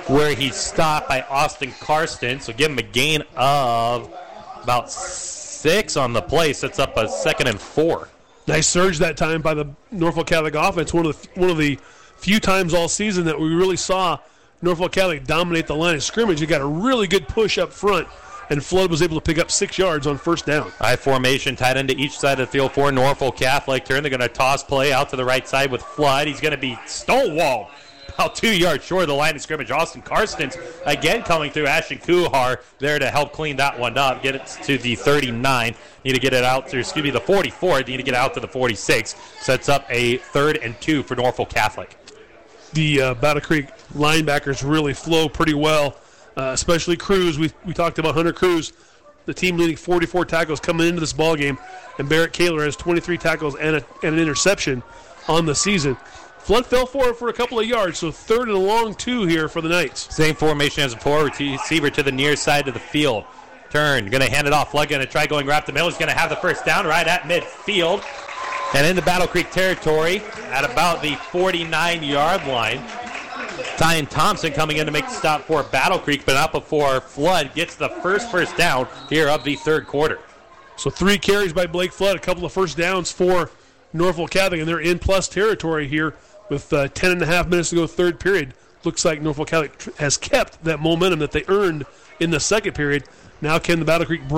where he's stopped by Austin Karsten. So give him a gain of about 6 on the play. Sets up a 2nd and 4. Nice surge that time by the Norfolk Catholic offense. One of the few times all season that we really saw Norfolk Catholic dominate the line of scrimmage. He got a really good push up front, and Flood was able to pick up 6 yards on first down. High formation, tight end to each side of the field for Norfolk Catholic. They're going to toss play out to the right side with Flood. He's going to be stonewalled about 2 yards short of the line of scrimmage. Austin Karstens again coming through. Ashton Kuhar there to help clean that one up. Get it to the 39. Need to get it out to, the 44. Need to get it out to the 46. Sets up a 3rd and 2 for Norfolk Catholic. The Battle Creek linebackers really flow pretty well, especially Cruz. We talked about Hunter Cruz, the team leading 44 tackles coming into this ball game, and Barrett Kaler has 23 tackles and an interception on the season. Flood fell for it for a couple of yards, so 3rd and a long 2 here for the Knights. Same formation as before. Receiver to the near side of the field. Turn, going to hand it off. Flood going to try going right up the middle. He's going to have the first down right at midfield. And in the Battle Creek territory at about the 49-yard line. Tyan Thompson coming in to make the stop for Battle Creek, but not before Flood gets the first down here of the 3rd quarter. So 3 carries by Blake Flood, a couple of first downs for Norfolk Catholic, and they're in plus territory here with 10.5 minutes to go, 3rd period. Looks like Norfolk Catholic has kept that momentum that they earned in the 2nd period. Now can the Battle Creek break